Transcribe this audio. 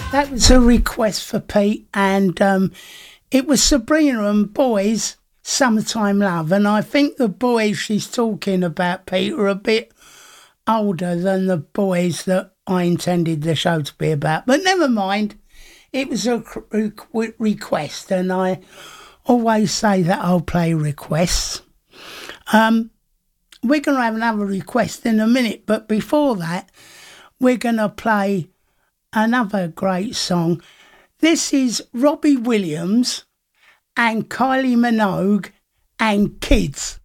That was a request for Pete, and it was Sabrina and Boys, Summertime Love. And I think the boys she's talking about, Pete, are a bit older than the boys that I intended the show to be about. But never mind, it was a request, and I always say that I'll play requests. We're going to have another request in a minute, but before that, we're going to play another great song. This is Robbie Williams and Kylie Minogue and Kids.